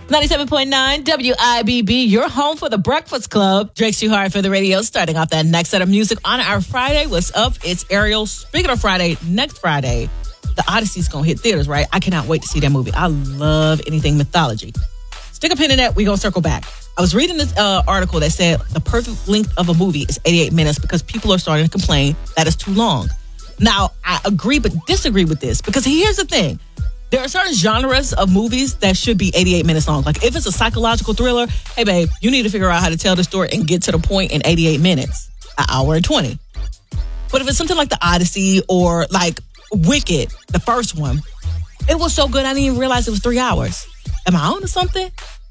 97.9 WIBB, your home for the Breakfast Club. Drake's Too Hard for the Radio, starting off that next set of music on our Friday. What's up? It's Ariel. Speaking of Friday, next Friday, The Odyssey's going to hit theaters, right? I cannot wait to see that movie. I love anything mythology. Stick a pin in that. We're going to circle back. I was reading this article that said the perfect length of a movie is 88 minutes because people are starting to complain that it's too long. Now, I agree but disagree with this because here's the thing. There are certain genres of movies that should be 88 minutes long. Like if it's a psychological thriller, hey babe, you need to figure out how to tell the story and get to the point in 88 minutes, an hour and 20. But if it's something like The Odyssey or like Wicked, the first one, it was so good I didn't even realize it was 3 hours. Am I on to something?